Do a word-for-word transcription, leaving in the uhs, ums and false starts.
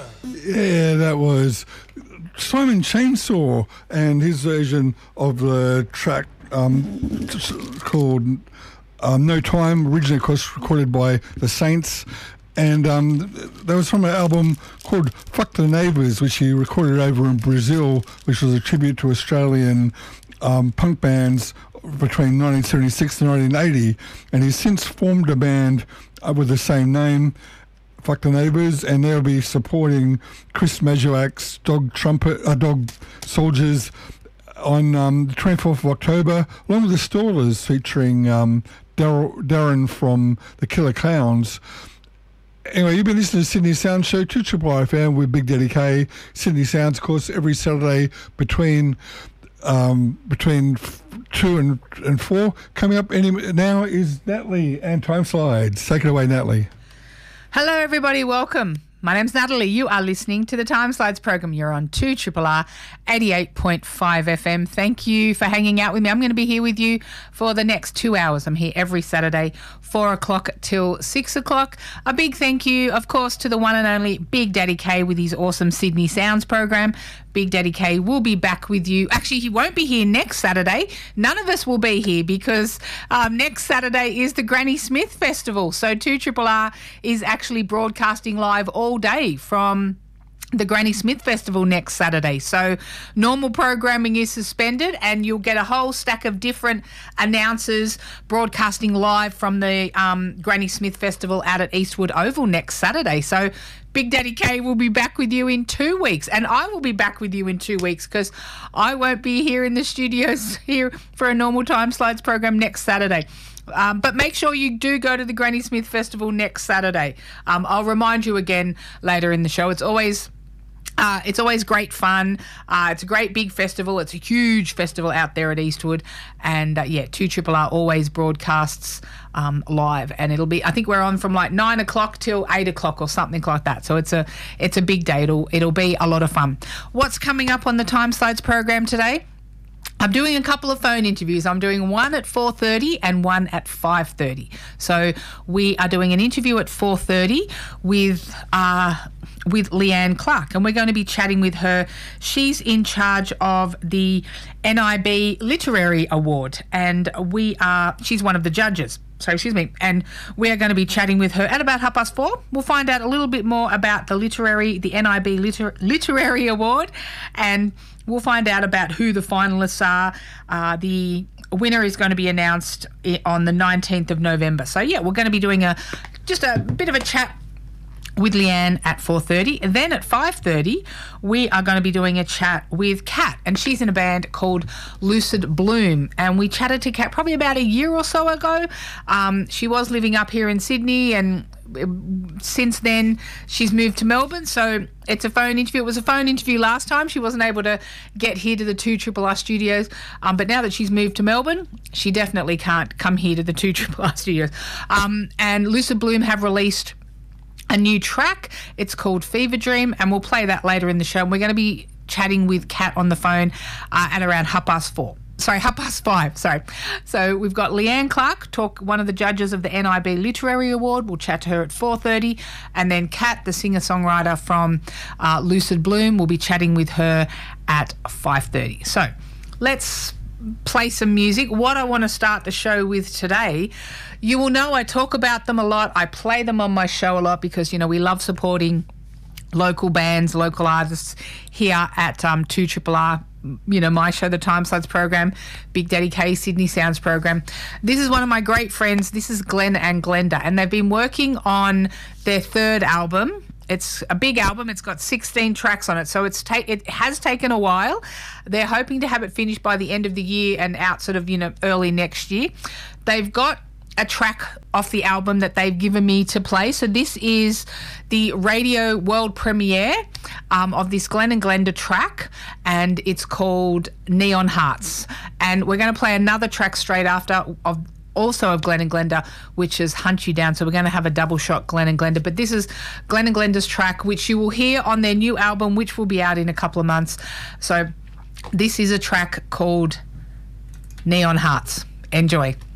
Yeah, that was Simon Chainsaw and his version of the track um, called um, No Time, originally of course recorded by the Saints. And um, that was from an album called Fuck the Neighbours, which he recorded over in Brazil, which was a tribute to Australian um, punk bands between nineteen seventy-six and nineteen eighty. And he's since formed a band uh, with the same name, Fuck the Neighbours, and they'll be supporting Chris Mazuak's Dog Trumpet, uh, Dog Soldiers on um, the twenty-fourth of October, along with the Stallers, featuring um, Dar- Darren from the Killer Clowns. Anyway, you've been listening to Sydney Sound Show, two Triple R F M with Big Daddy K. Sydney Sounds, of course, every Saturday between um, between two and, and four. Coming up any now is Natalie and Time Slides. Take it away, Natalie. Hello, everybody. Welcome. My name's Natalie. You are listening to the Time Slides program. You're on two Triple R, eighty-eight point five F M. Thank you for hanging out with me. I'm going to be here with you for the next two hours. I'm here every Saturday, four o'clock till six o'clock. A big thank you, of course, to the one and only Big Daddy K with his awesome Sydney Sounds program. Big Daddy K will be back with you. Actually, he won't be here next Saturday. None of us will be here because um, next Saturday is the Granny Smith Festival. So two Triple R is actually broadcasting live all day from the Granny Smith Festival next Saturday. So normal programming is suspended and you'll get a whole stack of different announcers broadcasting live from the um, Granny Smith Festival out at Eastwood Oval next Saturday. So Big Daddy K will be back with you in two weeks and I will be back with you in two weeks because I won't be here in the studios here for a normal Time Slides program next Saturday. Um, but make sure you do go to the Granny Smith Festival next Saturday. Um, I'll remind you again later in the show. It's always... Uh, it's always great fun. Uh, it's a great big festival. It's a huge festival out there at Eastwood. And, uh, yeah, two Triple R always broadcasts um, live. And it'll be, I think we're on from like nine o'clock till eight o'clock or something like that. So it's a it's a big day. It'll, it'll be a lot of fun. What's coming up on the Time Slides program today? I'm doing a couple of phone interviews. I'm doing one at four thirty and one at five thirty. So we are doing an interview at four thirty with uh, with Leanne Clark, and we're going to be chatting with her. She's in charge of the N I B Literary Award, and we are. She's one of the judges. So excuse me, and we are going to be chatting with her at about half past four. We'll find out a little bit more about the literary, the N I B Liter- Literary Award, and we'll find out about who the finalists are. Uh, the winner is going to be announced on the nineteenth of November. So yeah, we're going to be doing a just a bit of a chat with Leanne at four thirty. And then at five thirty, we are going to be doing a chat with Kat, and she's in a band called Lucid Bloom. And we chatted to Kat probably about a year or so ago. Um, she was living up here in Sydney, and since then she's moved to Melbourne. So it's a phone interview. It was a phone interview last time. She wasn't able to get here to the two Triple R studios. Um, but now that she's moved to Melbourne, she definitely can't come here to the two Triple R studios. Um, and Lucid Bloom have released a new track. It's called Fever Dream, and we'll play that later in the show. And we're going to be chatting with Kat on the phone uh, at around half past four. Sorry, half past five, sorry. So we've got Leanne Clark, talk one of the judges of the N I B Literary Award. We'll chat to her at four thirty. And then Kat, the singer-songwriter from uh, Lucid Bloom, we'll be chatting with her at five thirty. So let's play some music. What I want to start the show with today, you will know I talk about them a lot. I play them on my show a lot because, you know, we love supporting local bands, local artists here at um, two Triple R. You know, my show, the Time Slides program, Big Daddy K, Sydney Sounds program. This is one of my great friends. This is Glenn and Glenda, and they've been working on their third album. It's a big album. It's got sixteen tracks on it, so it's ta- it has taken a while. They're hoping to have it finished by the end of the year and out sort of, you know, early next year. They've got a track off the album that they've given me to play. So this is the radio world premiere um, of this Glenn and Glenda track, and it's called Neon Hearts. And we're going to play another track straight after of also of Glenn and Glenda, which is Hunt You Down. So we're going to have a double shot Glenn and Glenda. But this is Glenn and Glenda's track, which you will hear on their new album, which will be out in a couple of months. So this is a track called Neon Hearts. Enjoy.